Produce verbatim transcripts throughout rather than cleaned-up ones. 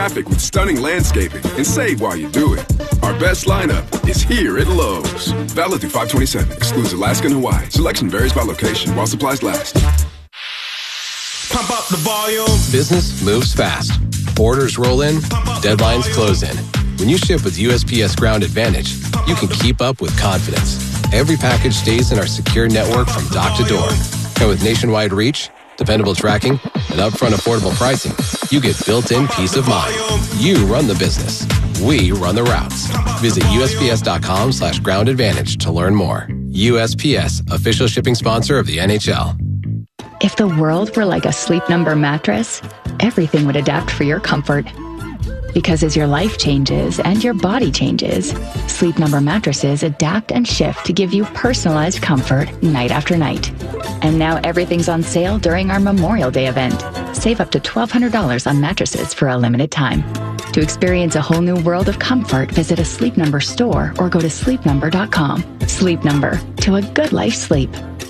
Traffic with stunning landscaping and save while you do it. Our best lineup is here at Lowe's. Valid through five twenty-seven. Excludes Alaska and Hawaii. Selection varies by location while supplies last. Pump up the volume. Business moves fast. Orders roll in. Deadlines close in. When you ship with U S P S Ground Advantage, you can keep up with confidence. Every package stays in our secure network from dock to door. And with nationwide reach, dependable tracking, and upfront affordable pricing, you get built-in peace of mind. You run the business. We run the routes. Visit U S P S dot com slash ground advantage to learn more. U S P S, official shipping sponsor of the N H L. If the world were like a Sleep Number mattress, everything would adapt for your comfort. Because as your life changes and your body changes, Sleep Number mattresses adapt and shift to give you personalized comfort night after night. And now everything's on sale during our Memorial Day event. Save up to twelve hundred dollars on mattresses for a limited time. To experience a whole new world of comfort, visit a Sleep Number store or go to sleep number dot com. Sleep Number, to a good life sleep.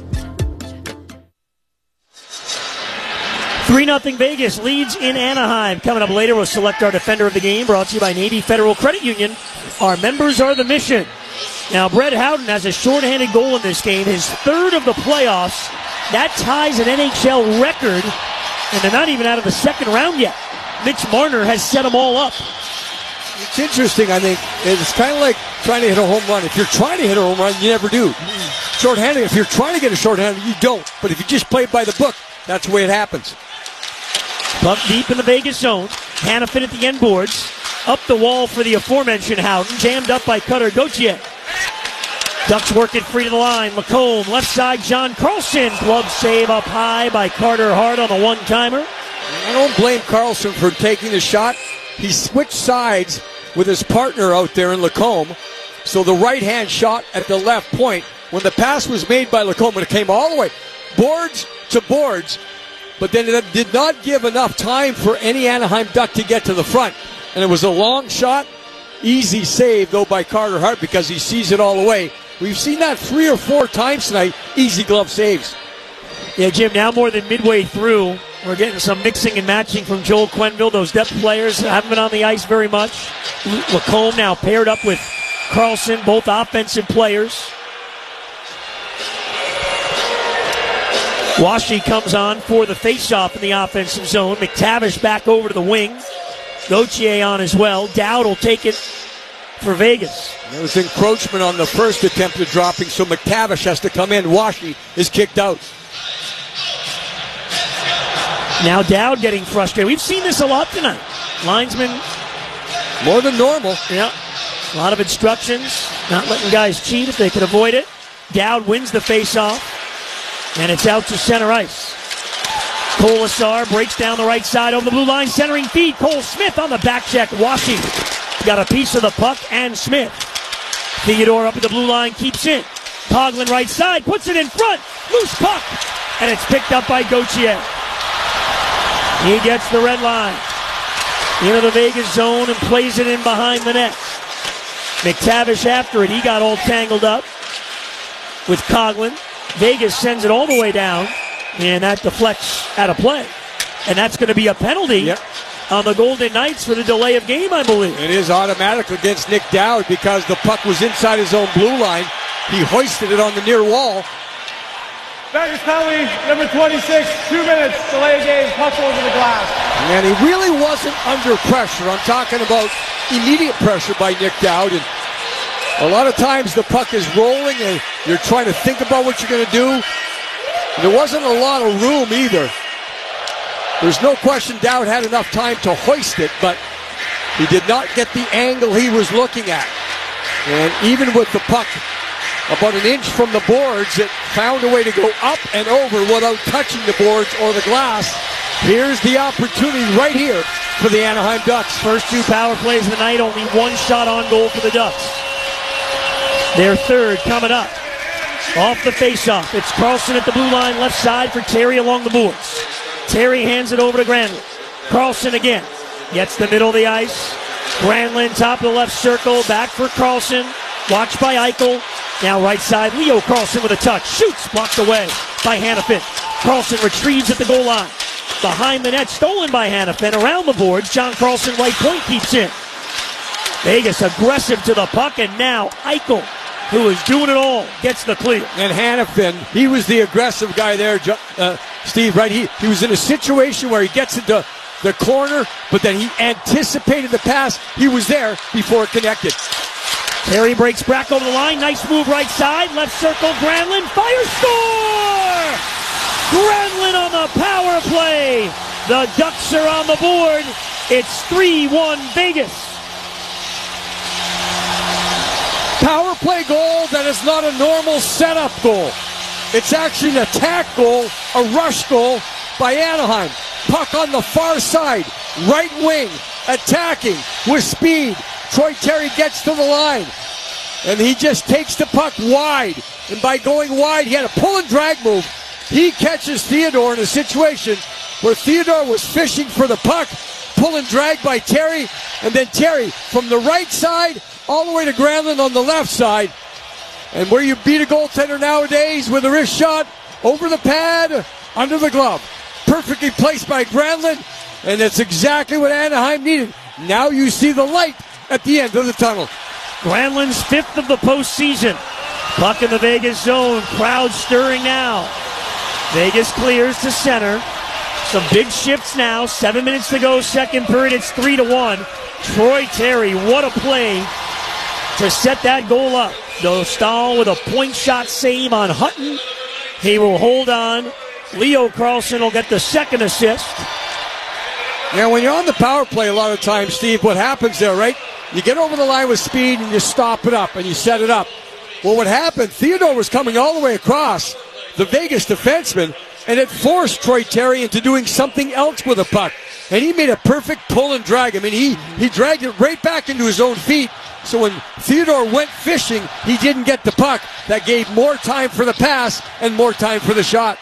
three nothing Vegas leads in Anaheim. Coming up later, we'll select our defender of the game, brought to you by Navy Federal Credit Union. Our members are the mission. Now, Brett Howden has a shorthanded goal in this game, his third of the playoffs. That ties an N H L record, and they're not even out of the second round yet. Mitch Marner has set them all up. It's interesting, I think. It's kind of like trying to hit a home run. If you're trying to hit a home run, you never do. Shorthanded, if you're trying to get a shorthanded, you don't. But if you just play it by the book, that's the way it happens. Puck deep in the Vegas zone. Hannafin at the end boards. Up the wall for the aforementioned Howden. Jammed up by Cutter Gauthier. Ducks work it free to the line. Lacombe, left side, John Carlson. Glove save up high by Carter Hart on the one-timer. I don't blame Carlson for taking the shot. He switched sides with his partner out there in Lacombe. So the right-hand shot at the left point. When the pass was made by Lacombe, it came all the way. Boards to boards. But then it did not give enough time for any Anaheim Duck to get to the front. And it was a long shot. Easy save, though, by Carter Hart because he sees it all the way. We've seen that three or four times tonight. Easy glove saves. Yeah, Jim, now more than midway through, we're getting some mixing and matching from Joel Quenneville. Those depth players haven't been on the ice very much. Lacombe now paired up with Carlson, both offensive players. Washi comes on for the faceoff in the offensive zone. McTavish back over to the wing. Gauthier on as well. Dowd will take it for Vegas. There was encroachment on the first attempt at dropping, so McTavish has to come in. Washi is kicked out. Now Dowd getting frustrated. We've seen this a lot tonight. Linesman. More than normal. Yeah. A lot of instructions. Not letting guys cheat if they can avoid it. Dowd wins the faceoff. And it's out to center ice. Colasar breaks down the right side over the blue line. Centering feed. Cole Smith on the back check. Washi got a piece of the puck and Smith. Theodore up at the blue line. Keeps it. Coughlin right side. Puts it in front. Loose puck. And it's picked up by Gauthier. He gets the red line. Into the Vegas zone and plays it in behind the net. McTavish after it. He got all tangled up with Coughlin. Vegas sends it all the way down, and that deflects out of play. And that's going to be a penalty yep. on the Golden Knights for the delay of game, I believe. It is automatic against Nick Dowd because the puck was inside his own blue line. He hoisted it on the near wall. Vegas penalty, number twenty-six, two minutes, delay of game, puck over the glass. And he really wasn't under pressure. I'm talking about immediate pressure by Nick Dowd. And a lot of times the puck is rolling and you're trying to think about what you're going to do. There wasn't a lot of room either. There's no question Dowd had enough time to hoist it, but he did not get the angle he was looking at. And even with the puck about an inch from the boards, it found a way to go up and over without touching the boards or the glass. Here's the opportunity right here for the Anaheim Ducks. First two power plays of the night, only one shot on goal for the Ducks. Their third coming up. Off the faceoff. It's Carlson at the blue line, left side for Terry along the boards. Terry hands it over to Granlund. Carlson again. Gets the middle of the ice. Granlund, top of the left circle. Back for Carlson. Watched by Eichel. Now right side, Leo Carlson with a touch. Shoots. Blocked away by Hannafin. Carlson retrieves at the goal line. behind the net, stolen by Hanifin. Around the boards, John Carlson, right point, keeps in. Vegas aggressive to the puck, and now Eichel, who is doing it all, gets the clear. And Hanifin, he was the aggressive guy there, uh, Steve, right? He, he was in a situation where he gets into the corner, but then he anticipated the pass. He was there before it connected. Terry breaks back over the line. Nice move right side. Left circle, Granlund. Fire, score! Granlund on the power play. The Ducks are on the board. It's three one Vegas. Power play goal that is not a normal setup goal. It's actually an attack goal, a rush goal by Anaheim. Puck on the far side, right wing, attacking with speed. Troy Terry gets to the line, and he just takes the puck wide. And by going wide, he had a pull and drag move. He catches Theodore in a situation where Theodore was fishing for the puck, pull and drag by Terry, and then Terry from the right side all the way to Granlund on the left side. And where you beat a goaltender nowadays with a wrist shot, over the pad, under the glove. Perfectly placed by Granlund, and that's exactly what Anaheim needed. Now you see the light at the end of the tunnel. Granlund's fifth of the postseason. Puck in the Vegas zone. Crowd stirring now. Vegas clears to center. Some big shifts now. Seven minutes to go. Second period. It's three to one. Troy Terry, what a play to set that goal up. Dostal with a point shot save on Hutton. He will hold on. Leo Carlson will get the second assist. Yeah, when you're on the power play a lot of times, Steve, what happens there, right? You get over the line with speed and you stop it up and you set it up. Well, what happened, Theodore was coming all the way across the Vegas defenseman, and it forced Troy Terry into doing something else with the puck. And he made a perfect pull and drag. I mean, he, he dragged it right back into his own feet. So when Theodore went fishing, he didn't get the puck. That gave more time for the pass and more time for the shot.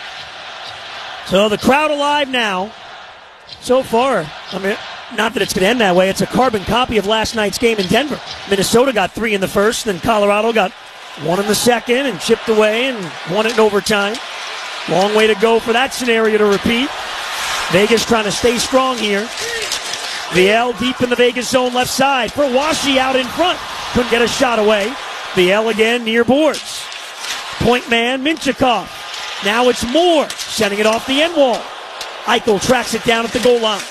So the crowd alive now. So far, I mean, not that it's going to end that way. It's a carbon copy of last night's game in Denver. Minnesota got three in the first, then Colorado got one in the second and chipped away and won it in overtime. Long way to go for that scenario to repeat. Vegas trying to stay strong here. Viel deep in the Vegas zone left side for Washi out in front. Couldn't get a shot away. Viel again near boards. Point man Minchikov. Now it's Moore sending it off the end wall. Eichel tracks it down at the goal line.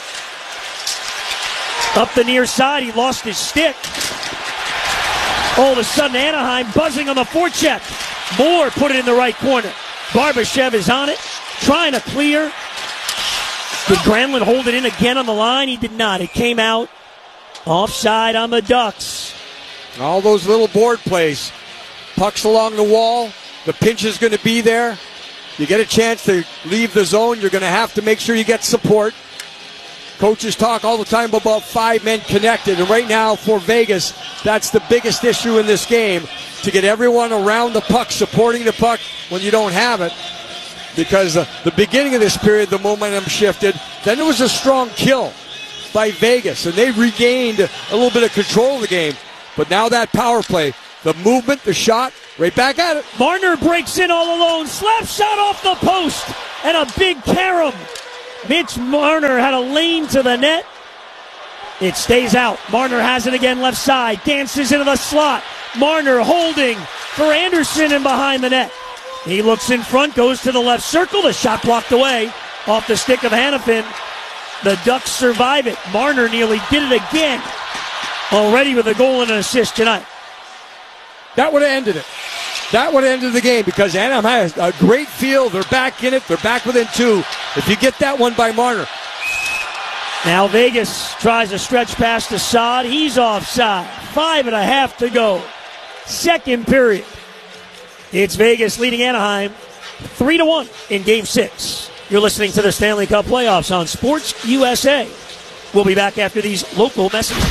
Up the near side, he lost his stick. All of a sudden, Anaheim buzzing on the forecheck. Moore put it in the right corner. Barbashev is on it, trying to clear. Did Granlund hold it in again on the line? He did not. It came out offside on the Ducks. All those little board plays. Pucks along the wall. The pinch is going to be there. You get a chance to leave the zone, you're going to have to make sure you get support. Coaches talk all the time about five men connected, and right now for Vegas, that's the biggest issue in this game, to get everyone around the puck, supporting the puck when you don't have it. Because uh, the beginning of this period, the momentum shifted. Then there was a strong kill by Vegas, and they regained a little bit of control of the game. But now that power play, the movement, the shot, right back at it. Marner breaks in all alone. Slap shot off the post. And a big carom. Mitch Marner had a lane to the net. It stays out. Marner has it again left side. Dances into the slot. Marner holding for Anderson and behind the net. He looks in front, goes to the left circle. The shot blocked away off the stick of Hanifin. The Ducks survive it. Marner nearly did it again. Already with a goal and an assist tonight. That would have ended it. That would have ended the game because Anaheim has a great feel. They're back in it. They're back within two. If you get that one by Marner. Now Vegas tries a stretch pass to Saad. He's offside. Five and a half to go. Second period. It's Vegas leading Anaheim three to one in Game Six. You're listening to the Stanley Cup Playoffs on Sports U S A. We'll be back after these local messages.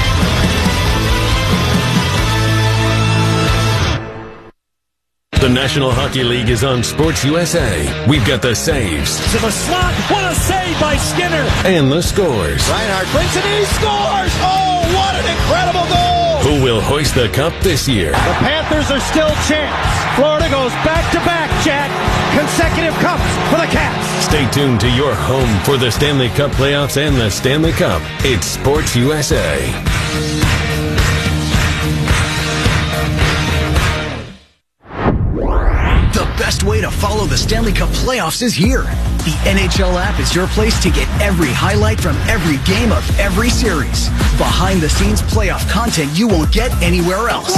The National Hockey League is on Sports U S A. We've got the saves. To the slot. What a save by Skinner. And the scores. Reinhart brings it. He scores. Oh, what An incredible goal! Who will hoist the cup this year? The Panthers are still champs. Florida goes back-to-back, Jack. Consecutive cups for the Cats. Stay tuned to your home for the Stanley Cup playoffs and the Stanley Cup. It's Sports U S A. The best way to follow the Stanley Cup playoffs is here. The N H L app is your place to get every highlight from every game of every series. Behind-the-scenes playoff content you won't get anywhere else.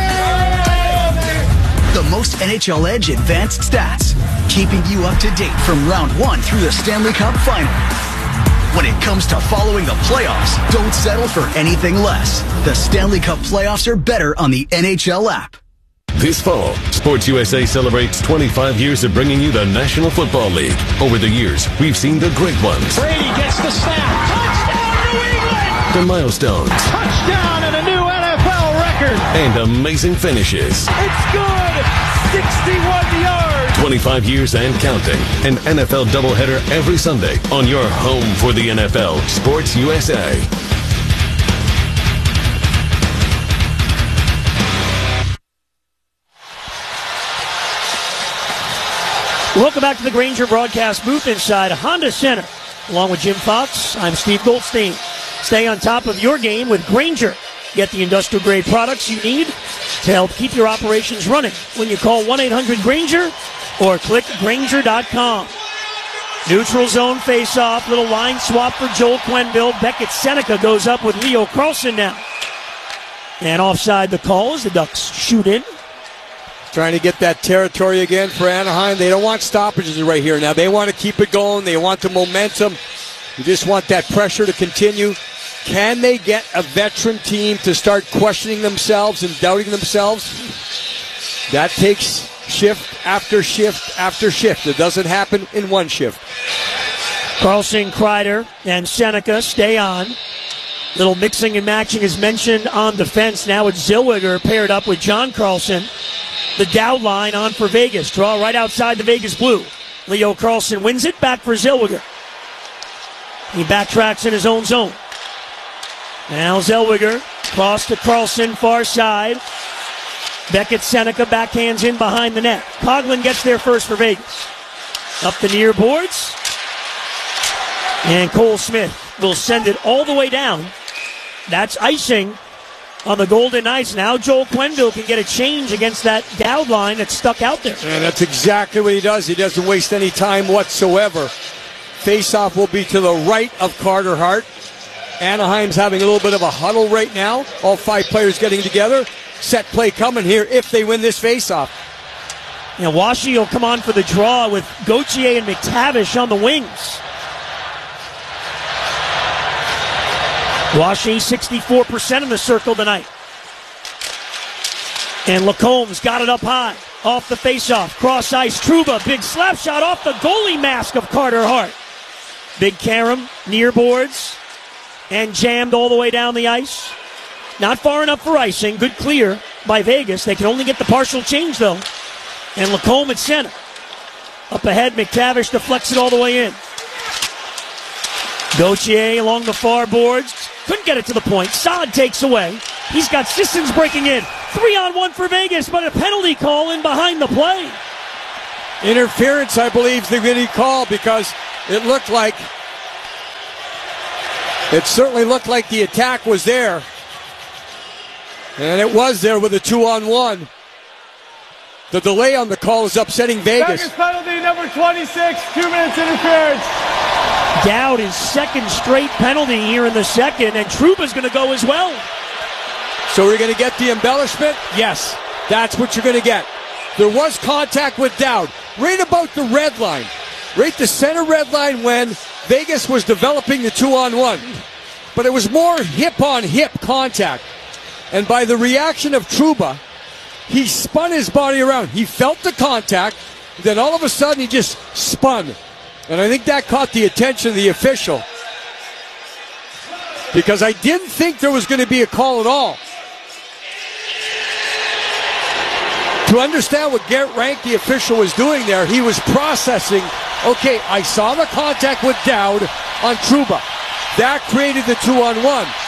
The most N H L Edge advanced stats, keeping you up to date from round one through the Stanley Cup final. When it comes to following the playoffs, don't settle for anything less. The Stanley Cup playoffs are better on the N H L app. This fall, Sports U S A celebrates twenty-five years of bringing you the National Football League. Over the years, we've seen the great ones. Brady gets the snap. Touchdown, New England! The milestones. Touchdown and a new N F L record. And amazing finishes. It's good! sixty-one yards! twenty-five years and counting. An N F L doubleheader every Sunday on your home for the N F L, Sports U S A. Welcome back to the Grainger broadcast booth inside Honda Center. Along with Jim Fox, I'm Steve Goldstein. Stay on top of your game with Grainger. Get the industrial-grade products you need to help keep your operations running when you call one eight hundred Grainger or click Grainger dot com. Neutral zone face-off. Little line swap for Joel Quenneville. Beckett Seneca goes up with Leo Carlson now. And offside the call as the Ducks shoot in. Trying to get that territory again for Anaheim. They don't want stoppages right here now. They want to keep it going. They want the momentum. You just want that pressure to continue. Can they get a veteran team to start questioning themselves and doubting themselves? That takes shift after shift after shift. It doesn't happen in one shift. Carlson, Kreider, and Seneca stay on. Little mixing and matching is mentioned on defense. Now it's Zellweger paired up with John Carlson. The Dowd line on for Vegas. Draw right outside the Vegas blue. Leo Carlson wins it. Back for Zellweger. He backtracks in his own zone. Now Zellweger. Cross to Carlson, far side. Beckett Seneca backhands in behind the net. Coughlin gets there first for Vegas. Up the near boards. And Cole Smith will send it all the way down. That's icing on the Golden Knights. Now Joel Quenneville can get a change against that Dowd line that's stuck out there. And that's exactly what he does. He doesn't waste any time whatsoever. Face-off will be to the right of Carter Hart. Anaheim's having a little bit of a huddle right now. All five players getting together. Set play coming here if they win this face-off. You know, Washi will come on for the draw with Gauthier and McTavish on the wings. Washi, sixty-four percent in the circle tonight. And Lacombe's got it up high. Off the faceoff. Cross ice. Trouba. Big slap shot off the goalie mask of Carter Hart. Big Karam near boards. And jammed all the way down the ice. Not far enough for icing. Good clear by Vegas. They can only get the partial change, though. And Lacombe at center. Up ahead, McTavish deflects it all the way in. Gauthier along the far boards. Couldn't get it to the point. Saad takes away. He's got Sissons breaking in. Three on one for Vegas, but a penalty call in behind the play. Interference, I believe, is the good call because it looked like, it certainly looked like the attack was there. And it was there with a two on one. The delay on the call is upsetting Vegas. Vegas penalty number twenty-six, two minutes interference. Dowd his second straight penalty here in the second, and Trouba's going to go as well. So we're going to get the embellishment? Yes, that's what you're going to get. There was contact with Dowd, right about the red line, right the center red line when Vegas was developing the two-on-one. But it was more hip-on-hip contact. And by the reaction of Trouba, he spun his body around. He felt the contact, then all of a sudden he just spun. And I think that caught the attention of the official. Because I didn't think there was going to be a call at all. To understand what Garrett Rank, the official, was doing there, he was processing, okay, I saw the contact with Dowd on Trouba. That created the two-on-one.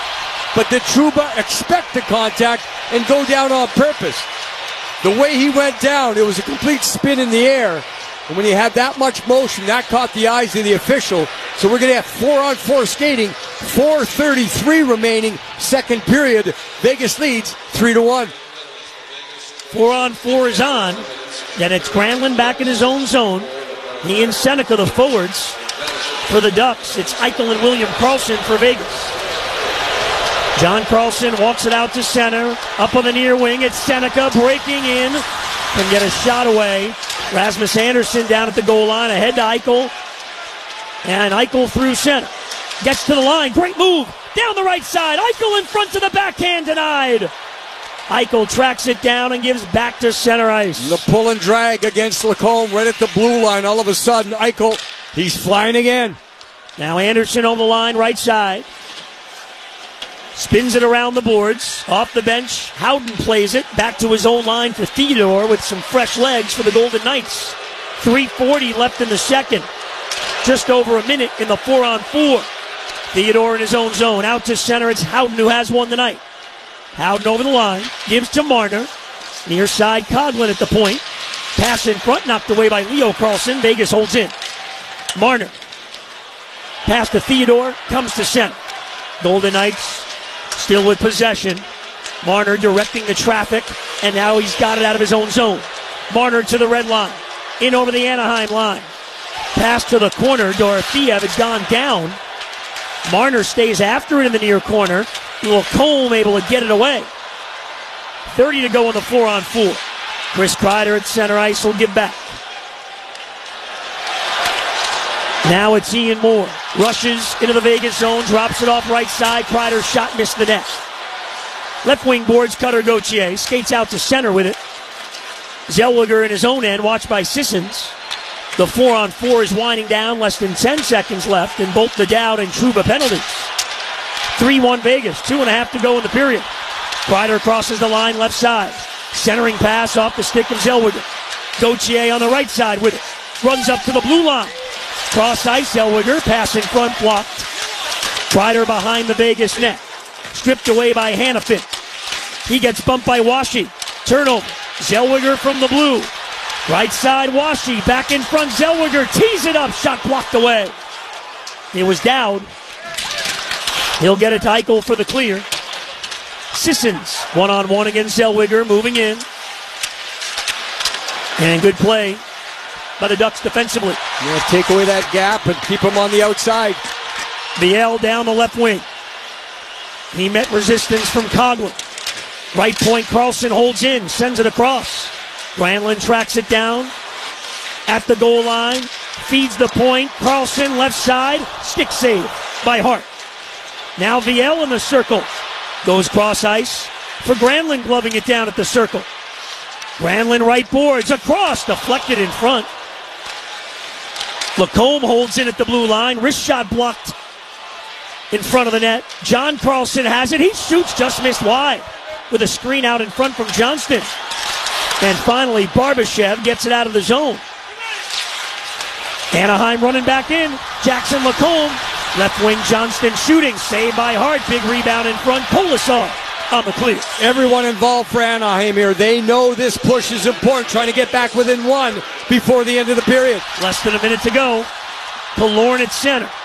but did Trouba expect the contact and go down on purpose? The way he went down, it was a complete spin in the air. And when he had that much motion, that caught the eyes of the official. So we're going to have four-on-four skating, four thirty-three remaining, second period. Vegas leads three to one. Four on four is on. Then it's Granlund back in his own zone. He and Seneca, the forwards, for the Ducks. It's Eichel and William Karlsson for Vegas. John Karlsson walks it out to center. Up on the near wing, it's Seneca breaking in. Can get a shot away. Rasmus Andersson down at the goal line, ahead to Eichel. And Eichel through center. Gets to the line, great move. Down the right side, Eichel in front to the backhand, denied. Eichel tracks it down and gives back to center ice. The pull and drag against Lacombe right at the blue line. All of a sudden, Eichel, he's flying again. Now Andersson on the line, right side. Spins it around the boards. Off the bench, Howden plays it. Back to his own line for Theodore with some fresh legs for the Golden Knights. three forty left in the second. Just over a minute in the four on four. Theodore in his own zone. Out to center, it's Howden who has one tonight. Howden over the line, gives to Marner. Near side, Coghlan at the point. Pass in front, knocked away by Leo Carlson. Vegas holds in. Marner. Pass to Theodore, comes to center. Golden Knights still with possession. Marner directing the traffic, and now he's got it out of his own zone. Marner to the red line. In over the Anaheim line. Pass to the corner. Dorofeev has gone down. Marner stays after it in the near corner. Lacombe able to get it away. thirty to go in the four on four. Chris Kreider at center ice will give back. Now it's Ian Moore. Rushes into the Vegas zone, drops it off right side. Kreider's shot missed the net. Left wing boards, Cutter Gauthier. Skates out to center with it. Zellweger in his own end, watched by Sissons. The four on four is winding down, less than ten seconds left, and both the Dowd and Trouba penalties. three one Vegas, two and a half to go in the period. Kreider crosses the line left side. Centering pass off the stick of Zellweger. Gauthier on the right side with it. Runs up to the blue line. Cross ice, Zellweger, pass in front, blocked. Kreider behind the Vegas net. Stripped away by Hannafin. He gets bumped by Washi. Turnover. Zellweger from the blue. Right side, Washi. Back in front, Zellweger. Tees it up. Shot blocked away. It was Dowd. He'll get it to Eichel for the clear. Sissons, one-on-one against Zellweger, moving in. And good play by the Ducks defensively. Yeah, take away that gap and keep him on the outside. Viel down the left wing. He met resistance from Coghlan. Right point, Karlsson holds in, sends it across. Granlund tracks it down at the goal line. Feeds the point. Karlsson left side. Stick save by Hart. Now Viel in the circle. Goes cross ice for Granlund, gloving it down at the circle. Granlund right boards. Across. Deflected in front. Lacombe holds in at the blue line. Wrist shot blocked in front of the net. John Karlsson has it. He shoots, just missed wide with a screen out in front from Johnston. And finally, Barbashev gets it out of the zone. Anaheim running back in. Jackson Lacombe. Left wing Johnston shooting. Saved by Hart. Big rebound in front. Kolesar on the clear. Everyone involved for Anaheim here. They know this push is important. Trying to get back within one before the end of the period. Less than a minute to go. Killorn at center.